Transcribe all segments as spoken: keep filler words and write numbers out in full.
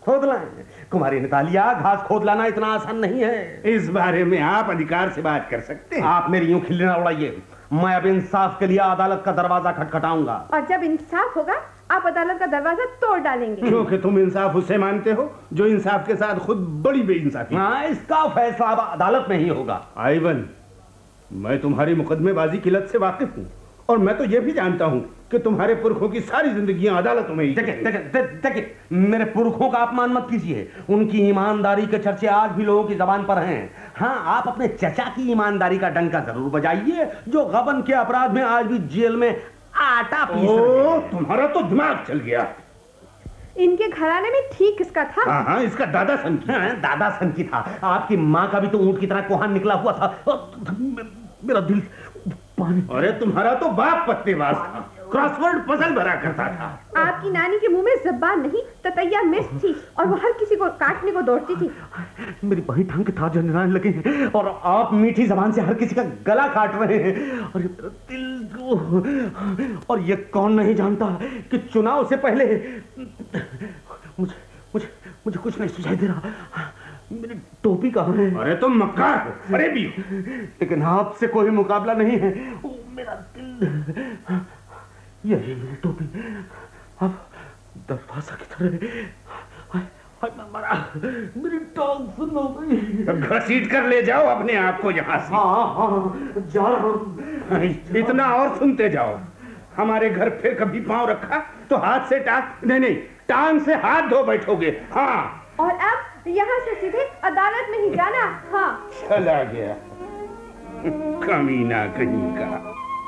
खोद लाएं। कुमारी नितालिया, घास खोद लाना इतना आसान नहीं है। इस बारे में आप अधिकार से बात कर सकते हैं। आप मेरी यूं खिल्ली ना उड़ाइए। मैं अब इंसाफ के लिए अदालत का दरवाजा खटखटाऊंगा। और जब इंसाफ होगा आप अदालत का दरवाजा तोड़ डालेंगे। क्योंकि तुम इंसाफ उसे मानते हो जो इंसाफ के साथ खुद बड़ी बेइंसाफी। हाँ, इसका फैसला अब अदालत में ही होगा। आइवन, मैं तुम्हारी मुकदमेबाजी की लत से वाकिफ हूँ और मैं तो यह भी जानता हूँ कि तुम्हारे पुरखों की सारी जिंदगियां अदालतों में ही। देखिए देखिए देखिए, मेरे पुरखों का अपमान मत कीजिए। उनकी ईमानदारी के चर्चे आज भी लोगों की जबान पर हैं। हाँ, आप अपने चचा की ईमानदारी का डंका जरूर बजाइए, जो गबन के अपराध में आज भी जेल में आटा पीस रहे हैं। तुम्हारा तो दिमाग चल गया। इनके घराने में ठीक किसका था? हाँ हाँ, इसका दादा सन की। हाँ, दादा सन की था। आपकी माँ का भी तो ऊंट की तरह कोहान निकला हुआ था। मेरा दिल पानी। अरे तुम्हारा तो बाप पत्तेबाज था, क्रॉसवर्ड पजल भरा करता था। आपकी नानी के मुंह में जबान नहीं, ततैया मिर्च थी और वो हर किसी को काटने को दौड़ती थी। मेरी बही टांग के तार झंझनाने लगे हैं और आप मीठी जबान से हर किसी का गला काट रहे हैं। और ये मेरा दिल को, और ये कौन नहीं जानता कि चुनाव से पहले मुझे मुझे मुझे कुछ नहीं सुझाई दे रहा। मेरी टोपी कहाँ है? अरे तुम मक्कार हो, अरे भी हो। लेकिन आपसे कोई मुकाबला नहीं है। ओ, मेरा दिल, यही मेरी टोपी। अब दरवाजा की तरह मैं मरा। मेरी टांग सुन हो गई। घसीट कर ले जाओ अपने आप को यहाँ से। हाँ हाँ, जा रहा हूँ। इतना और सुनते जाओ। हमारे घर फिर कभी पांव रखा तो हाथ से टांग, नहीं नहीं, टांग से हाथ धो बैठोगे। हाँ, और अब यहाँ से सीधे अदालत में ही जाना। हाँ, चला गया कमीना कहीं का।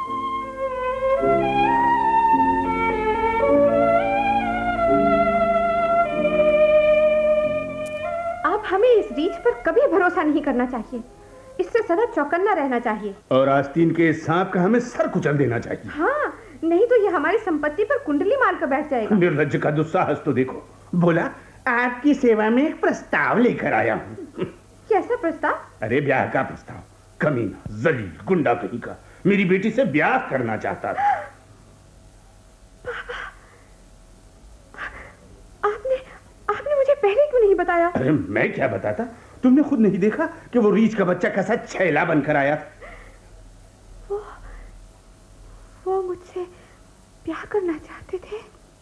अब हमें इस रीछ पर कभी भरोसा नहीं करना चाहिए। इससे सदा चौकन्ना रहना चाहिए। और आस्तीन के सांप का हमें सर कुचल देना चाहिए। हाँ, नहीं तो ये हमारी संपत्ति पर कुंडली मार कर बैठ जाएगा। निर्लज्ज का दुस्साहस तो देखो। बोला आपकी सेवा में एक प्रस्ताव लेकर आया हूँ। कैसा प्रस्ताव? अरे ब्याह का प्रस्ताव। कमीना, जलील, गुंडा कहीं का मेरी बेटी से ब्याह करना चाहता था। आपने आपने मुझे पहले क्यों नहीं बताया? अरे मैं क्या बताता, तुमने खुद नहीं देखा कि वो रीछ का बच्चा कैसा छैला बनकर आया था। वो वो मुझसे ब्याह करना चाहते थे।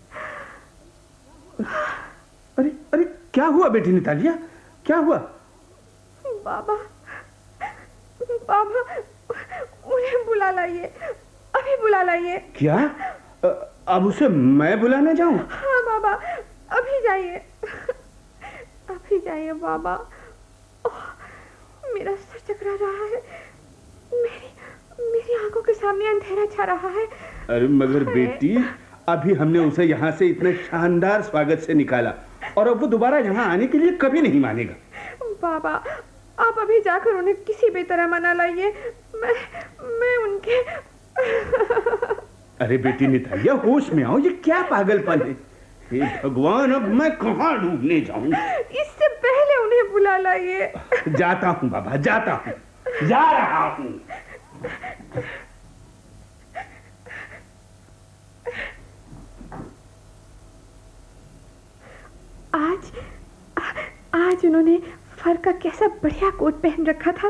अरे अरे क्या हुआ बेटी नितालिया, क्या हुआ? बाबा बाबा, उन्हें बुला लाइए, अभी बुला लाइए। क्या? अब उसे मैं बुलाने जाऊं? हाँ बाबा, अभी जाइए, अभी जाइए बाबा। ओह, मेरा सर चकरा रहा है। मेरी मेरी आंखों के सामने अंधेरा छा रहा है। अरे मगर बेटी, अभी हमने उसे यहाँ से इतने शानदार स्वागत से निकाला और अब वो दोबारा यहाँ आने के लिए कभी नहीं मानेगा। बाबा, आप अभी जाकर उन्हें किसी भी तरह मना लाइए। मैं मैं उनके अरे बेटी नितालिया, होश में आओ, ये क्या पागलपन है? हे भगवान, अब मैं कहाँ डूबने जाऊं? इससे पहले उन्हें बुला लाइए। जाता हूँ बाबा, जाता हूँ, जा रहा हूँ। आज आज उन्होंने फर का कैसा बढ़िया कोट पहन रखा था।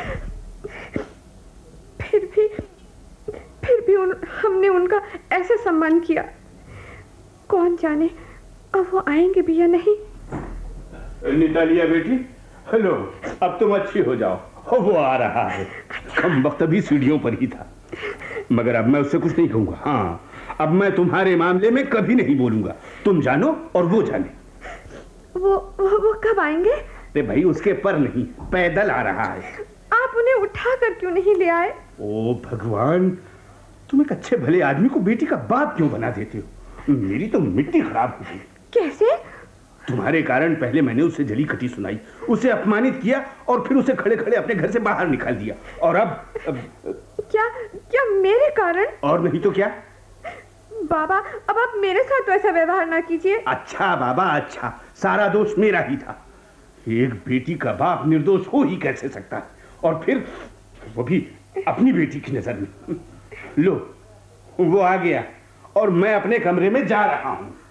फिर भी फिर भी उन, हमने उनका ऐसा सम्मान किया। कौन जाने अब वो आएंगे भी या नहीं। नितालिया बेटी, हेलो, अब तुम अच्छी हो जाओ। हो वो आ रहा है। कम वक्त अभी सीढ़ियों पर ही था, मगर अब मैं उससे कुछ नहीं कहूंगा। हाँ, अब मैं तुम्हारे मामले में कभी नहीं बोलूंगा। तुम जानो और वो जाने। वो वो, वो कब आएंगे? अरे भाई, उसके पर नहीं, पैदल आ रहा है। आप उन्हें उठा कर क्यों नहीं ले आए? ओ भगवान, तुम एक अच्छे भले आदमी को बेटी का बाप क्यों बना देते हो? मेरी तो मिट्टी खराब हो गई। कैसे? तुम्हारे कारण पहले मैंने उसे जली कटी सुनाई, उसे अपमानित किया और फिर उसे खड़े खड़े अपने घर से बाहर निकाल दिया। और अब, अब क्या क्या मेरे कारण? और नहीं तो क्या। बाबा, अब आप मेरे साथ वैसा व्यवहार ना कीजिए। अच्छा बाबा, अच्छा, सारा दोष मेरा ही था। एक बेटी का बाप निर्दोष हो ही कैसे सकता है, और फिर वो भी अपनी बेटी की नजर में। लो, वो आ गया और मैं अपने कमरे में जा रहा हूं।